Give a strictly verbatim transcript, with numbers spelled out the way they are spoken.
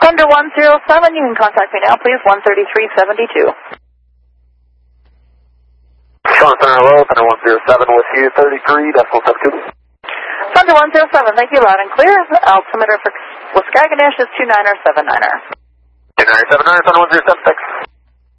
Thunder one zero seven, you can contact me now, please, one thirty-three seventy-two. Sean Thunder, hello, Thunder one zero seven with you, thirty-three, decimal seven two. Thunder one zero seven, thank you, loud and clear. Altimeter for Waskaganesh is two niner seven niner. two niner seven niner, Thunder one zero seven, thanks.